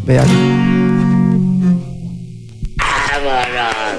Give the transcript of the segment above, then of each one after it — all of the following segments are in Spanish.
Vea. ¡Vámonos!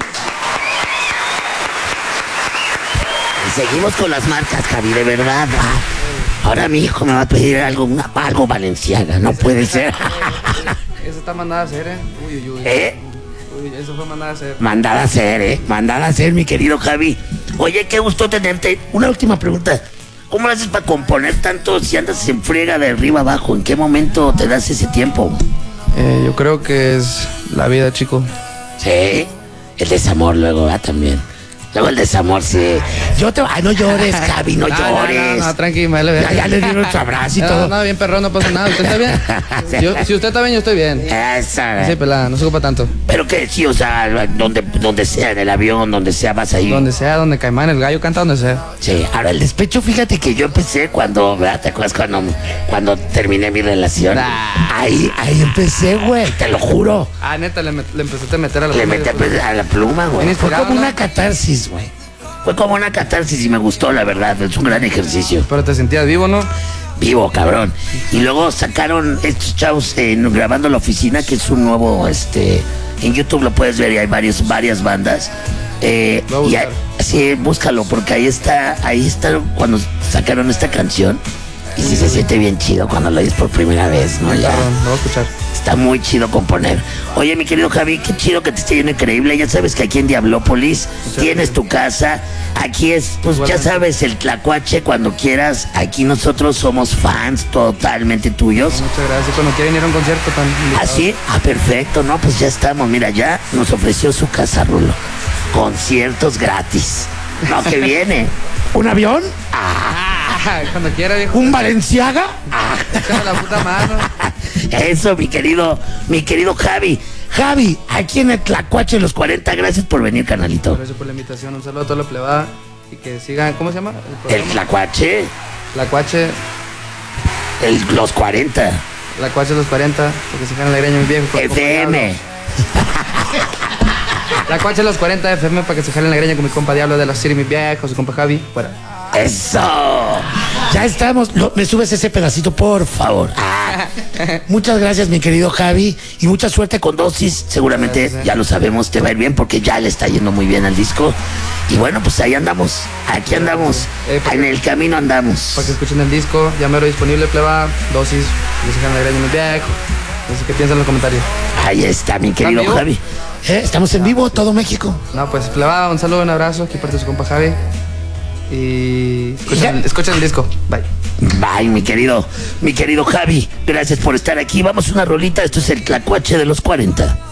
Y seguimos con las marcas, Javi, de verdad. Ahora mi hijo me va a pedir algo Balenciaga, no puede ser. Eso está mandada a hacer, Uy, uy, uy. Uy, eso fue mandada a hacer. Mandada a hacer, mandada a hacer, mi querido Javi. Oye, qué gusto tenerte. Una última pregunta. ¿Cómo lo haces para componer tanto si andas en friega de arriba abajo? ¿En qué momento te das ese tiempo? Yo creo que es la vida, chico. Sí, el desamor luego, también. Luego el desamor, sí. Ay, no llores, Javi, no llores. No, tranquilo, ya le dieron su abrazo y todo. No, bien, perro, no pasa nada. ¿Usted está bien? Si usted está bien, yo estoy bien. Esa. Sí, pelada, no se ocupa tanto. Pero que sí, o sea, donde sea, en el avión, donde sea, vas ahí. Donde sea, donde Caimán, el gallo canta donde sea. Sí, ahora el despecho, fíjate que yo empecé cuando, ¿verdad? ¿Te acuerdas cuando terminé mi relación? Ahí empecé, güey, te lo juro. Neta, le empezaste a meter a la pluma. Le metí a la pluma, güey. Fue como una catarsis, güey. Fue como una catarsis y me gustó, la verdad. Es un gran ejercicio. Pero te sentías vivo, ¿no? Vivo, cabrón. Y luego sacaron estos chavos grabando La Oficina, que es un nuevo, en YouTube lo puedes ver y hay varias bandas. Sí, búscalo, porque ahí está cuando sacaron esta canción. Y sí se siente bien chido cuando lo oyes por primera vez, ¿no? Ya. Lo voy a escuchar. Está muy chido componer. Oye, mi querido Javi, qué chido que te esté yendo increíble. Ya sabes que aquí en Diablópolis tienes tu casa. Aquí es, pues ya sabes, el Tlacuache cuando quieras. Aquí nosotros somos fans totalmente tuyos. Muchas gracias. Cuando quieran ir a un concierto también. ¿Ah, sí? Perfecto. No, pues ya estamos. Mira, ya nos ofreció su casa, Rulo. Conciertos gratis. No, que viene. ¿Un avión? Cuando quiera, viejo. ¿Un Balenciaga? Échame la puta mano. Eso, mi querido Javi. Javi, aquí en el Tlacuache Los 40, gracias por venir, canalito. Gracias por la invitación, un saludo a toda la plebada. Y que sigan, ¿cómo se llama? El Tlacuache. Tlacuache. Los 40. Tlacuache Los 40, porque se jala la greña, mi viejo. FM. Tlacuache Los 40 FM, para que se jalen la greña con mi compa Diablo de la City, mi viejo, su compa Javi. Fuera. ¡Eso! Ya estamos. ¿Me subes ese pedacito, por favor? Muchas gracias, mi querido Javi. Y mucha suerte con Dosis. Seguramente, gracias, ya lo sabemos, te va a ir bien porque ya le está yendo muy bien al disco. Y bueno, pues ahí andamos. Aquí andamos. En el camino andamos. Para que escuchen el disco, ya mero disponible, pleba. Dosis, que se jalen la greña, mi viejo. No sé qué piensan en los comentarios. Ahí está, mi querido Javi. Estamos en vivo, todo México. No, pues pleba, un saludo, un abrazo. Aquí parte de su compa Javi. Y escuchen el disco. Bye. Bye, mi querido Javi. Gracias por estar aquí. Vamos a una rolita. Esto es el Tlacuache de los 40.